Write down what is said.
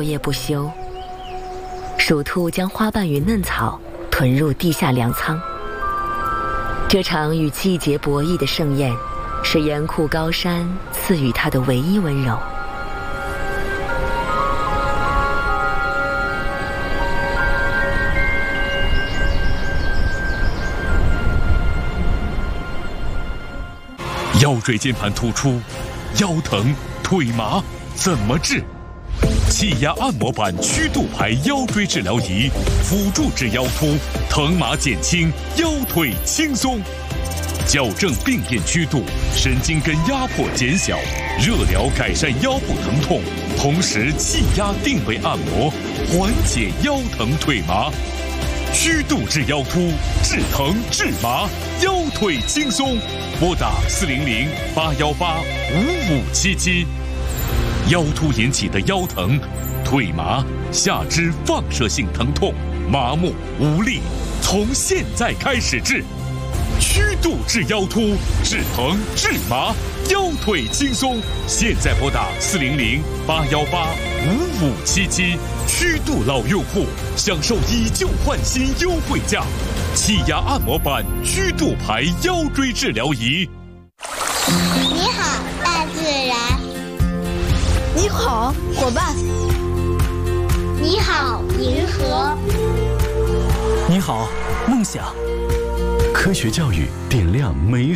夜不休。鼠兔将花瓣与嫩草囤入地下粮仓。这场与季节博弈的盛宴，是严酷高山赐予它的唯一温柔。 腰椎间盘突出，腰疼腿麻怎么治？气压按摩板曲度牌腰椎治疗仪，辅助治腰突，疼麻减轻，腰腿轻松。矫正病变曲度，神经根压迫减小，热疗改善腰部疼痛，同时气压定位按摩，缓解腰疼腿麻。曲度治腰突，治疼治麻，腰腿轻松。拨打400-818-5577。腰突引起的腰疼、腿麻、下肢放射性疼痛、麻木无力，从现在开始治。曲度治腰突，治疼治麻，腰腿轻松。现在拨打400-818-5577。曲度老用户享受以旧换新优惠价，气压按摩板曲度牌腰椎治疗仪。 你好，大自然。 你好，伙伴。 你好，银河。 你好，梦想。科学教育点亮美